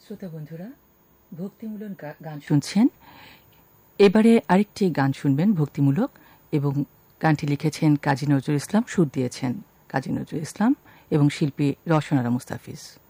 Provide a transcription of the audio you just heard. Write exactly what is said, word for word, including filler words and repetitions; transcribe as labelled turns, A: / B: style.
A: শ্রোতা বন্ধুরা, ভক্তিমূলক গান শুনছেন। এবারে আরেকটি গান শুনবেন ভক্তিমূলক, এবং গানটি লিখেছেন কাজী নজরুল ইসলাম, সুর দিয়েছেন কাজী নজরুল ইসলাম এবং শিল্পী রওশন আরা মুস্তাফিজ।